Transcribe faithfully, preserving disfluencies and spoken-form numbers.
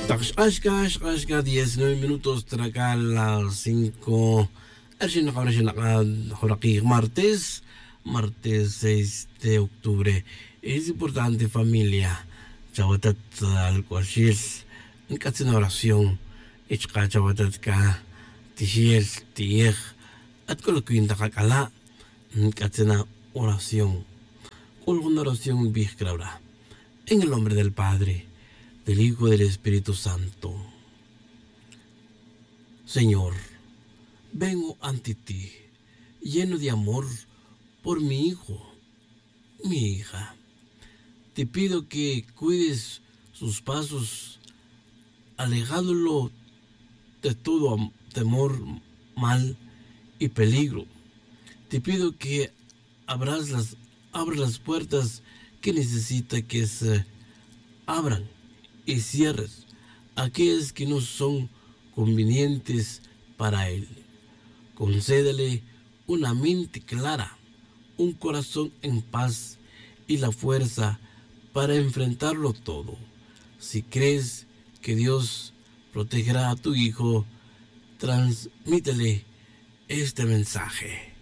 Takashka, shkashka, diecinueve minutos, traga las cinco. Así ahora sí, ahora aquí martes, martes seis de octubre. Es importante, familia. Chawatat al cuachil. En casa en oración. Ichka chawatat ka. Tijiel, tijej. At coloquinta kakala. En casa en oración. Una oración bíjcrabra. En el nombre del Padre, del Hijo y del Espíritu Santo. Señor, vengo ante ti, lleno de amor por mi hijo, mi hija. Te pido que cuides sus pasos, alejándolo de todo temor, mal y peligro. Te pido que abras las, abras las puertas que necesita que se abran y cierres aquellas que no son convenientes para él. Concédele una mente clara, un corazón en paz y la fuerza para enfrentarlo todo. Si crees que Dios protegerá a tu hijo, transmítele este mensaje.